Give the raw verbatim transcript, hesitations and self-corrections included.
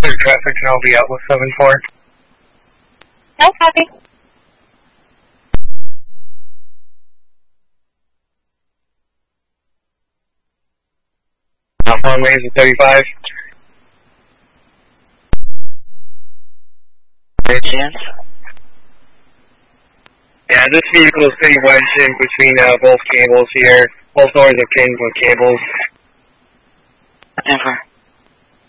Clear traffic and I'll be out with seven four. No copy. Off one ways at thirty-five. Any chance? Yeah, this vehicle is pretty wedged in between uh, both cables here. Both doors are pinned with cables. Never.